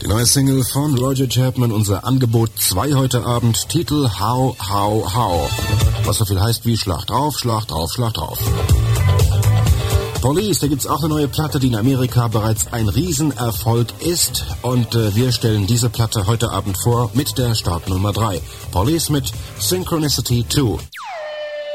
Die neue Single von Roger Chapman, unser Angebot 2 heute Abend, Titel How, How, How. Was so viel heißt wie Schlag drauf, Schlag drauf, Schlag drauf. Police, da gibt's auch eine neue Platte, die in Amerika bereits ein Riesenerfolg ist. Und wir stellen diese Platte heute Abend vor mit der Startnummer 3. Police mit Synchronicity 2.